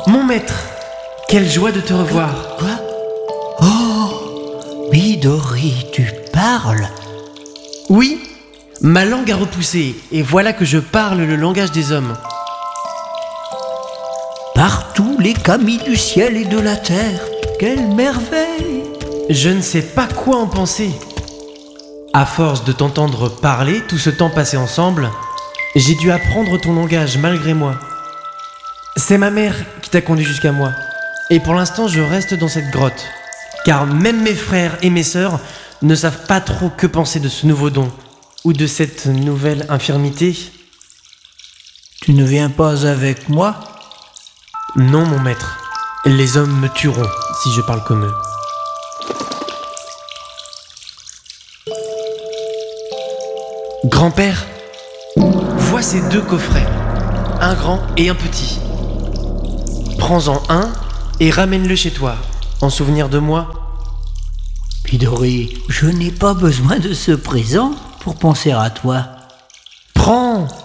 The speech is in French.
Mon maître, quelle joie de te revoir. Quoi? Oh, Midori, tu parles? Oui, ma langue a repoussé, et voilà que je parle le langage des hommes. Par tous les kami du ciel et de la terre, quelle merveille! Je ne sais pas quoi en penser. À force de t'entendre parler tout ce temps passé ensemble, j'ai dû apprendre ton langage malgré moi. C'est ma mère qui t'a conduit jusqu'à moi. Et pour l'instant, je reste dans cette grotte. Car même mes frères et mes sœurs ne savent pas trop que penser de ce nouveau don, ou de cette nouvelle infirmité. Tu ne viens pas avec moi? Non, mon maître. Les hommes me tueront si je parle comme eux. Grand-père, vois ces 2 coffrets, un grand et un petit. Prends-en un et ramène-le chez toi, en souvenir de moi. Midori, je n'ai pas besoin de ce présent pour penser à toi. Prends,